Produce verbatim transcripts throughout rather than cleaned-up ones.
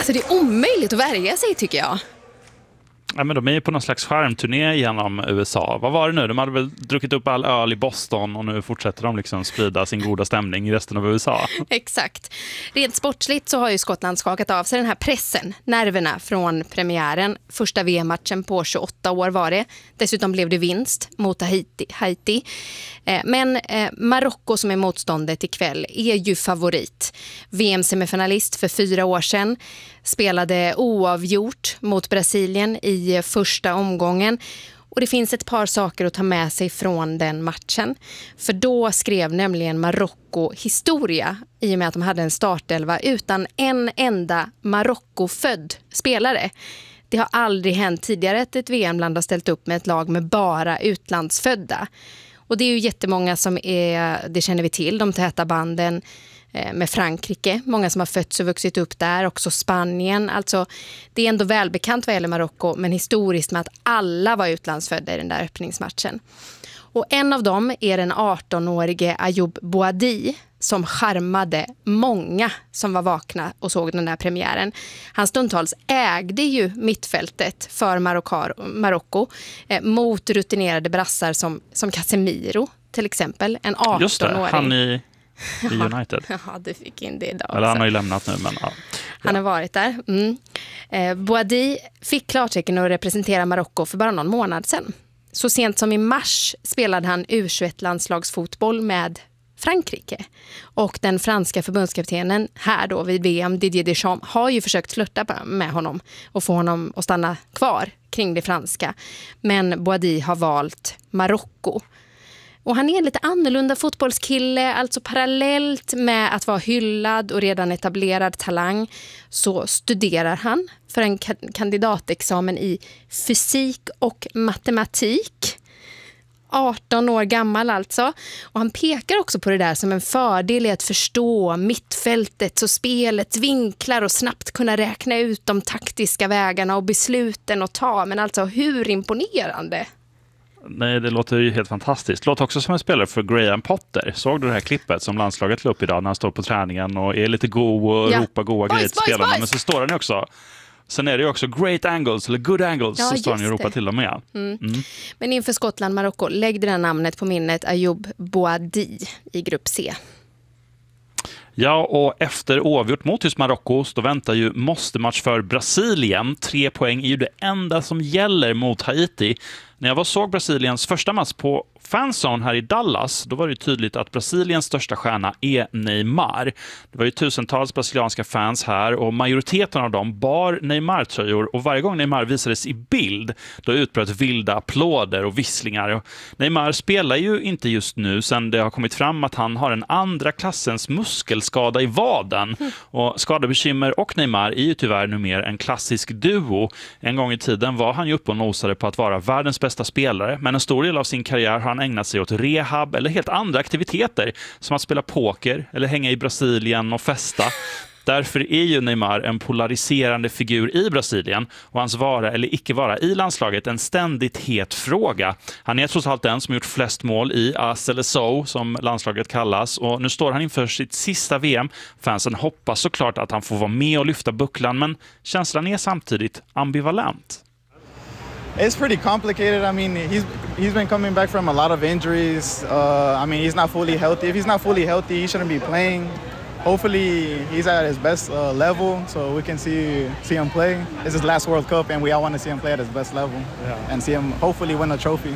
Alltså det är omöjligt att värja sig, tycker jag. Ja, men de är ju på någon slags skärmturné genom U S A. Vad var det nu? De hade väl druckit upp all öl i Boston och nu fortsätter de liksom sprida sin goda stämning i resten av U S A. Exakt. Rent sportsligt så har ju Skottland skakat av sig den här pressen, nerverna från premiären. Första V M-matchen på tjugoåtta år var det. Dessutom blev det vinst mot Haiti. Haiti. Men Marocko som är motståndet ikväll är ju favorit. V M-semifinalist för fyra år sedan. Spelade oavgjort mot Brasilien i första omgången. Och det finns ett par saker att ta med sig från den matchen. För då skrev nämligen Marocko historia i och med att de hade en startelva utan en enda Marocko-född spelare. Det har aldrig hänt tidigare att ett V M-land har ställt upp med ett lag med bara utlandsfödda. Och det är ju jättemånga som är, det känner vi till, de täta banden med Frankrike. Många som har fötts och vuxit upp där. Också Spanien. Alltså, det är ändå välbekant vad gäller Marocko. Men historiskt med att alla var utlandsfödda i den där öppningsmatchen. Och en av dem är den arton-årige Ayoub Boadi. Som charmade många som var vakna och såg den där premiären. Han stundtals ägde ju mittfältet för Marocko. Eh, mot rutinerade brassar som, som Casemiro till exempel. En arton-åring. Just det, han i... i United. Ja, du fick in det idag. Eller han har ju lämnat nu, men ja. Han har varit där. Mm. Eh, Boadi fick klartecken att representera Marocko för bara någon månad sedan. Så sent som i mars spelade han U tjugoett-landslagsfotboll med Frankrike. Och den franska förbundskaptenen här då vid V M, Didier Deschamps, har ju försökt flirta med honom och få honom att stanna kvar kring det franska. Men Boadi har valt Marocko. Och han är en lite annorlunda fotbollskille, alltså parallellt med att vara hyllad och redan etablerad talang så studerar han för en kandidatexamen i fysik och matematik. arton år gammal alltså. Och han pekar också på det där som en fördel i att förstå mittfältet och spelets vinklar och snabbt kunna räkna ut de taktiska vägarna och besluten att ta. Men alltså hur imponerande? Nej, det låter ju helt fantastiskt. Det låter också som en spelare för Graham Potter. Såg du det här klippet som landslaget la upp idag när han står på träningen och är lite god och ja. ropar goa grejer till spelarna. Boys. Men så står han ju också. Sen är det ju också great angles eller good angles, ja, så står han ju och ropar till dem med. Mm. Mm. Men inför Skottland-Marocko, lägg det här namnet på minnet, Ayoub Boadi i grupp C. Ja, och efter oavgjort mot just Marocko så väntar ju måste-match för Brasilien. Tre poäng är ju det enda som gäller mot Haiti. När jag var såg Brasiliens första match på fanzone här i Dallas, då var det tydligt att Brasiliens största stjärna är Neymar. Det var ju tusentals brasilianska fans här och majoriteten av dem bar Neymar-tröjor och varje gång Neymar visades i bild, då utbröt vilda applåder och visslingar. Och Neymar spelar ju inte just nu sen det har kommit fram att han har en andra klassens muskelskada i vaden. Och skadebekymmer och Neymar är ju tyvärr numera en klassisk duo. En gång i tiden var han ju uppe och nosade på att vara världens bästa spelare, men en stor del av sin karriär har han ägnat sig åt rehab eller helt andra aktiviteter som att spela poker eller hänga i Brasilien och festa. Därför är ju Neymar en polariserande figur i Brasilien och hans vara eller icke vara i landslaget en ständigt het fråga. Han är trots allt den som gjort flest mål i A S eller S O som landslaget kallas och nu står han inför sitt sista V M. Fansen hoppas såklart att han får vara med och lyfta bucklan, men känslan är samtidigt ambivalent. It's pretty complicated. I mean, he's he's been coming back from a lot of injuries. Uh, I mean, he's not fully healthy. If he's not fully healthy, he shouldn't be playing. Hopefully, he's at his best uh, level, so we can see see him play. It's his last World Cup, and we all want to see him play at his best level yeah. and see him hopefully win a trophy.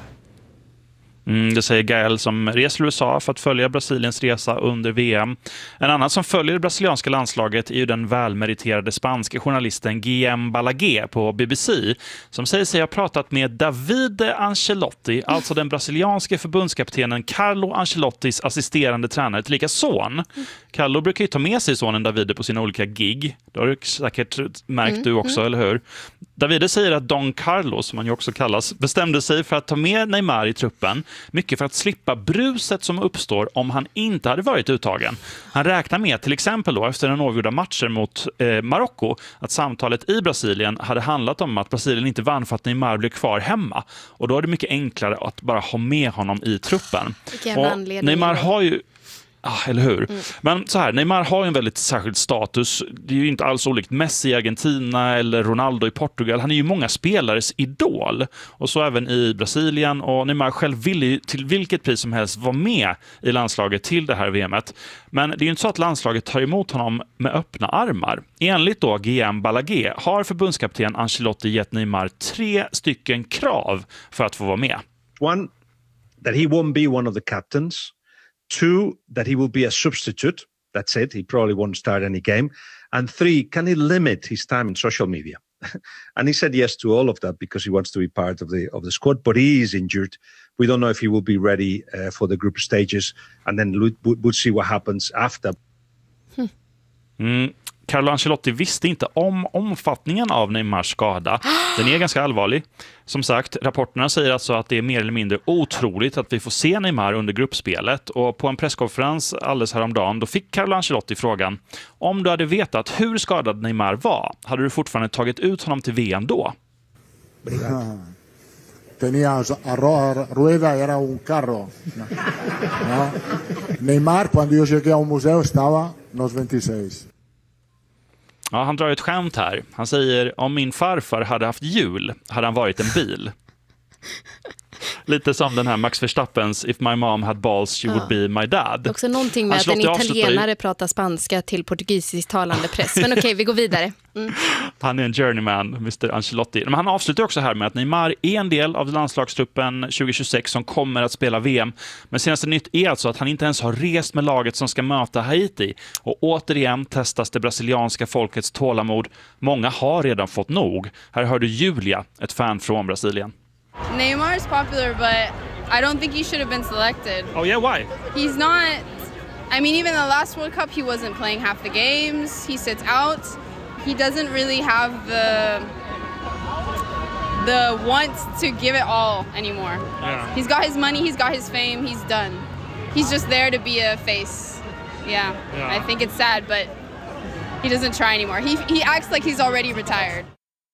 Mm, det säger Gael som reser till U S A för att följa Brasiliens resa under V M. En annan som följer det brasilianska landslaget är ju den välmeriterade spanska journalisten Guillem Balaguer på B B C som säger sig ha pratat med Davide Ancelotti, alltså den brasilianske förbundskaptenen Carlo Ancelottis assisterande tränare till lika son. Carlo brukar ju ta med sig sonen Davide på sina olika gig. Det har du säkert märkt mm, du också, mm. eller hur? Davide säger att Don Carlos, som han ju också kallas, bestämde sig för att ta med Neymar i truppen. Mycket för att slippa bruset som uppstår om han inte hade varit uttagen. Han räknar med till exempel då efter den avgjorda matchen mot eh, Marocko att samtalet i Brasilien hade handlat om att Brasilien inte vann för att Neymar blev kvar hemma. Och då är det mycket enklare att bara ha med honom i truppen. Och Neymar har ju Ah, eller hur? Mm. Men så här, Neymar har ju en väldigt särskild status. Det är ju inte alls olikt Messi i Argentina eller Ronaldo i Portugal. Han är ju många spelares idol. Och så även i Brasilien. Och Neymar själv vill ju till vilket pris som helst vara med i landslaget till det här V M:et. Men det är ju inte så att landslaget tar emot honom med öppna armar. Enligt då G M Balaguer har förbundskapten Ancelotti gett Neymar tre stycken krav för att få vara med. One, that he won't be one of the captains. Two, that he will be a substitute. That's it. He probably won't start any game. And three, can he limit his time in social media? And he said yes to all of that because he wants to be part of the of the squad. But he is injured. We don't know if he will be ready uh, for the group stages. And then we'll, we'll see what happens after. Mm. Carlo Ancelotti visste inte om omfattningen av Neymars skada. Den är ganska allvarlig. Som sagt, rapporterna säger alltså att det är mer eller mindre otroligt att vi får se Neymar under gruppspelet. Och på en presskonferens alldeles häromdagen, då fick Carlo Ancelotti frågan: om du hade vetat hur skadad Neymar var, hade du fortfarande tagit ut honom till V M då? Tenía a rueda, era un carro. No. Neymar, cuando yo llegué a un museo, estaba nos veintiséis. Ja, han drar ett skämt här. Han säger, om min farfar hade haft hjul hade han varit en bil. Lite som den här Max Verstappens If my mom had balls, she ja. would be my dad. Också någonting med att en italienare pratar spanska till portugisiskt talande press. Men okej, okay, vi går vidare. Mm. Han är en journeyman, mister Ancelotti. Men han avslutar också här med att Neymar är en del av landslagstruppen tjugo tjugosex som kommer att spela V M. Men senaste nytt är alltså att han inte ens har rest med laget som ska möta Haiti. Och återigen testas det brasilianska folkets tålamod. Många har redan fått nog. Här hör du Julia, ett fan från Brasilien. Neymar is popular, but I don't think he should have been selected. Oh yeah, why? He's not. I mean, even the last World Cup, he wasn't playing half the games. He sits out. He doesn't really have the the want to give it all anymore. Yeah. He's got his money, he's got his fame, he's done. He's just there to be a face. Yeah, yeah. I think it's sad, but he doesn't try anymore. He he acts like he's already retired.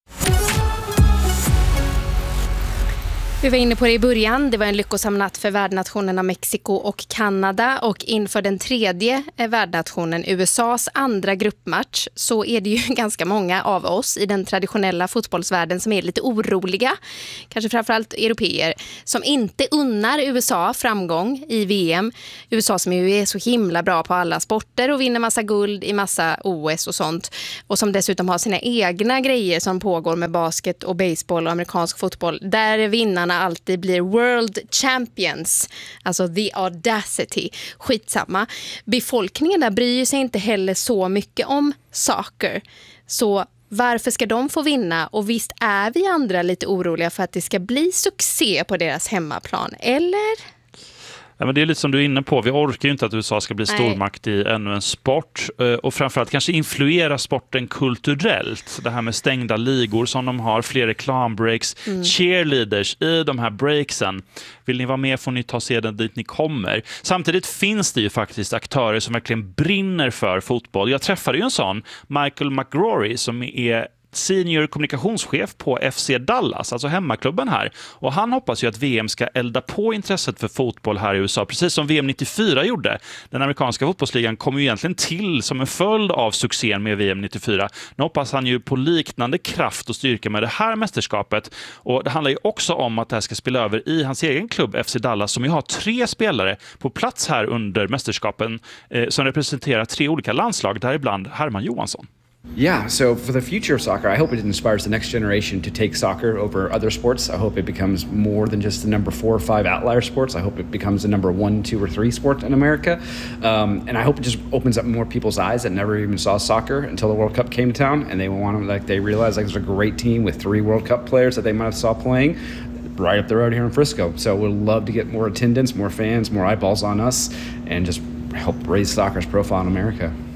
Vi var inne på det i början. Det var en lyckosam natt för värdnationerna Mexiko och Kanada. Och inför den tredje värdnationen, U S A:s andra gruppmatch, så är det ju ganska många av oss i den traditionella fotbollsvärlden som är lite oroliga. Kanske framförallt europeer som inte unnar U S A framgång i V M. U S A som ju är så himla bra på alla sporter och vinner massa guld i massa O S och sånt. Och som dessutom har sina egna grejer som pågår med basket och baseball och amerikansk fotboll. Där vinnarna alltid blir world champions, alltså the audacity. Skitsamma. Befolkningen där bryr sig inte heller så mycket om soccer. Så varför ska de få vinna? Och visst är vi andra lite oroliga för att det ska bli succé på deras hemmaplan, eller? Ja, men det är lite som du är inne på. Vi orkar ju inte att U S A ska bli stormakt i ännu en sport. Och framförallt kanske influera sporten kulturellt. Det här med stängda ligor som de har, fler reklambreaks, mm. cheerleaders i de här breaksen. Vill ni vara med får ni ta sedan dit ni kommer. Samtidigt finns det ju faktiskt aktörer som verkligen brinner för fotboll. Jag träffade ju en sån, Michael McGrory, som är senior kommunikationschef på F C Dallas, alltså hemmaklubben här. Och han hoppas ju att V M ska elda på intresset för fotboll här i U S A, precis som V M nittiofyra gjorde. Den amerikanska fotbollsligan kom ju egentligen till som en följd av succén med V M nittiofyra. Nu hoppas han ju på liknande kraft och styrka med det här mästerskapet. Och det handlar ju också om att det här ska spela över i hans egen klubb F C Dallas, som ju har tre spelare på plats här under mästerskapen eh, som representerar tre olika landslag, däribland Herman Johansson. Yeah, so for the future of soccer, I hope it inspires the next generation to take soccer over other sports. I hope it becomes more than just the number four or five outlier sports. I hope it becomes the number one, two, or three sport in America. Um, and I hope it just opens up more people's eyes that never even saw soccer until the World Cup came to town, and they want to, like, they realize like there's a great team with three World Cup players that they might have saw playing right up the road here in Frisco. So we'd love to get more attendance, more fans, more eyeballs on us, and just help raise soccer's profile in America.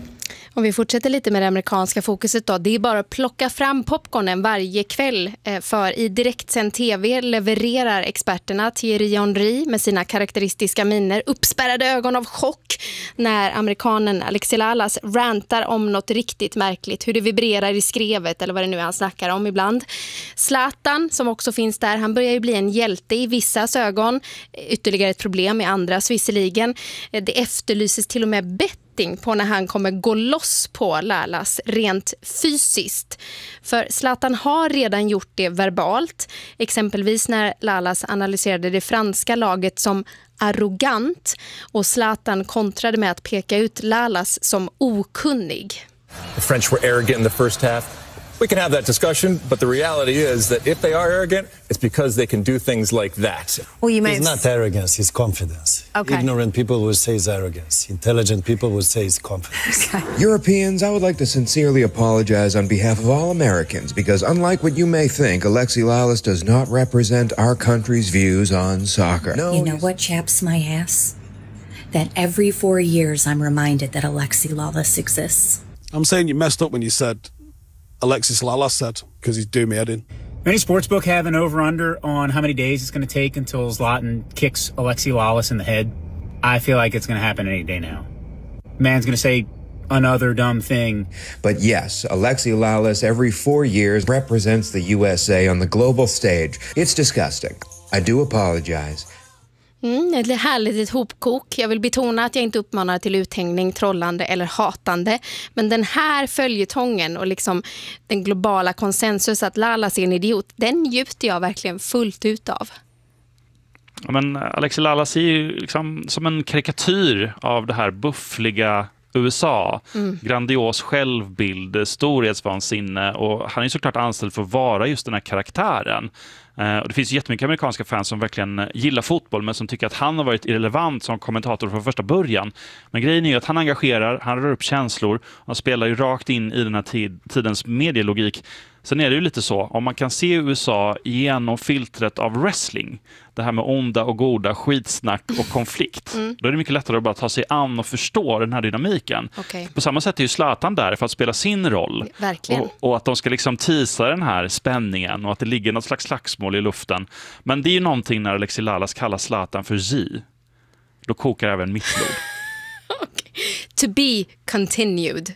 Om vi fortsätter lite med det amerikanska fokuset då. Det är bara att plocka fram popcornen varje kväll. För i direktsänd tv levererar experterna Thierry Henry med sina karaktäristiska miner, uppspärrade ögon av chock när amerikanen Alexi Lalas rantar om något riktigt märkligt. Hur det vibrerar i skrevet eller vad det nu är han snackar om ibland. Zlatan som också finns där, han börjar ju bli en hjälte i vissas ögon. Ytterligare ett problem i andras visserligen. Det efterlyses till och med bättre på när han kommer gå loss på Lalas rent fysiskt. För Zlatan har redan gjort det verbalt. Exempelvis när Lalas analyserade det franska laget som arrogant och Zlatan kontrade med att peka ut Lalas som okunnig. The French were arrogant in the first half. We can have that discussion, but the reality is that if they are arrogant, it's because they can do things like that. Well, you may it's not arrogance, it's confidence. Okay. Ignorant people will say it's arrogance. Intelligent people will say it's confidence. Okay. Europeans, I would like to sincerely apologize on behalf of all Americans because unlike what you may think, Alexi Lalas does not represent our country's views on soccer. No, you know what chaps my ass? That every four years I'm reminded that Alexi Lalas exists. I'm saying you messed up when you said Alexis Lalas said, because he's doing me head in. Any sportsbook have an over-under on how many days it's going to take until Zlatan kicks Alexi Lalas in the head? I feel like it's going to happen any day now. Man's going to say another dumb thing. But yes, Alexi Lalas every four years represents the U S A on the global stage. It's disgusting. I do apologize. Mm, ett härligt ett hopkok. Jag vill betona att jag inte uppmanar till uthängning, trollande eller hatande. Men den här följetongen och liksom den globala konsensus att Lalas är en idiot, den njuter jag verkligen fullt ut av. Ja, men Alexi Lalas är ju liksom som en karikatyr av det här buffliga U S A. Mm. Grandios självbild, storhetsvansinne, och han är såklart anställd för att vara just den här karaktären. Uh, och det finns jättemycket amerikanska fans som verkligen gillar fotboll men som tycker att han har varit irrelevant som kommentator från första början. Men grejen är ju att han engagerar, han rör upp känslor, han spelar ju rakt in i den här tid, tidens medielogik. Sen är det ju lite så, om man kan se U S A genom filtret av wrestling, det här med onda och goda, skitsnack och konflikt, mm. då är det mycket lättare att bara ta sig an och förstå den här dynamiken. Okay. På samma sätt är ju Zlatan där för att spela sin roll. Verkligen. Och, och att de ska liksom teasa den här spänningen och att det ligger något slags slagsmål i luften. Men det är ju någonting när Alexi Lalas kallar Zlatan för G. Då kokar även mitt blod. Okay. To be continued.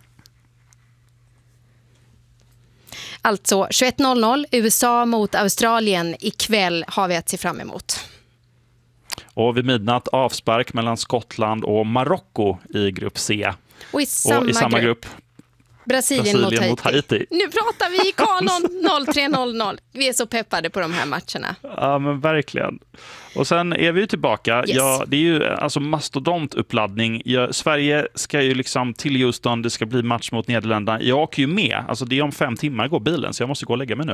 Alltså tjugoett noll noll, U S A mot Australien ikväll har vi att se fram emot. Och vid midnatt avspark mellan Skottland och Marocko i grupp C. Och i samma, och i samma grupp, grupp Brasilien, Brasilien mot, Haiti. mot Haiti. Nu pratar vi i kanon noll tre noll noll. Vi är så peppade på de här matcherna. Ja, men verkligen. Och sen är vi ju tillbaka. Yes. Ja, det är ju alltså mastodontuppladdning. Ja, Sverige ska ju liksom till Houston, det ska bli match mot Nederländerna. Jag åker ju med. Alltså det är om fem timmar går bilen, så jag måste gå och lägga mig nu.